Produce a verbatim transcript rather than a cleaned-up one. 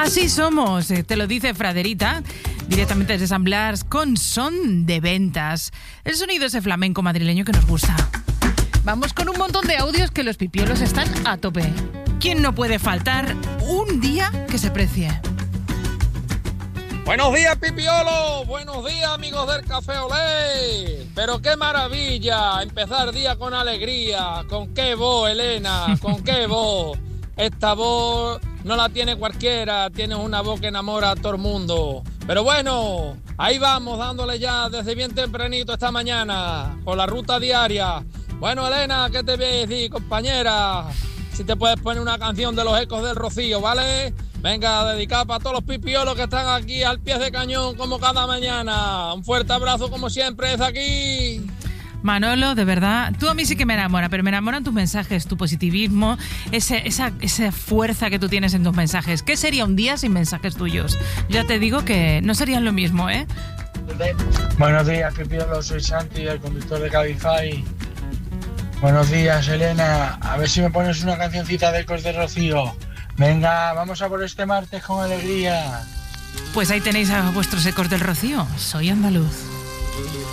Así somos, eh, te lo dice Fraderita, directamente desde San Blas, con Son de Ventas. El sonido ese flamenco madrileño que nos gusta. Vamos con un montón de audios que los pipiolos están a tope. ¿Quién no puede faltar un día que se precie? Buenos días, pipiolo. Buenos días, amigos del Café Olé. Pero qué maravilla empezar el día con alegría. ¿Con qué voz, Elena? ¿Con qué voz? Esta voz no la tiene cualquiera. Tienes una voz que enamora a todo el mundo. Pero bueno, ahí vamos dándole ya desde bien tempranito esta mañana por la ruta diaria. Bueno, Elena, ¿qué te voy a decir, compañera? Si te puedes poner una canción de los Ecos del Rocío, ¿vale? Venga, dedicada para todos los pipiolos que están aquí al pie de cañón como cada mañana. Un fuerte abrazo como siempre desde aquí. Manolo, de verdad, tú a mí sí que me enamora, pero me enamoran tus mensajes, tu positivismo, ese, esa, esa fuerza que tú tienes en tus mensajes. ¿Qué sería un día sin mensajes tuyos? Ya te digo que no serían lo mismo, ¿eh? Buenos días, pipiolo, soy Santi, el conductor de Cabify. Buenos días, Elena. A ver si me pones una cancioncita de Ecos de Rocío. Venga, vamos a por este martes con alegría. Pues ahí tenéis a vuestros Ecos del Rocío. Soy andaluz.